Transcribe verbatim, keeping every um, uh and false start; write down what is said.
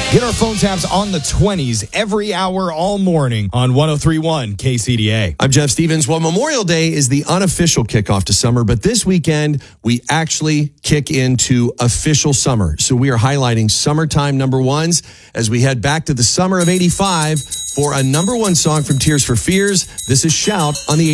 Get our phone tabs on the twenties every hour all morning on one oh three point one K C D A. I'm Jeff Stevens. Well, Memorial Day is the unofficial kickoff to summer, but this weekend we actually kick into official summer. So we are highlighting summertime number ones as we head back to the summer of eighty-five for a number one song from Tears for Fears. This is Shout on the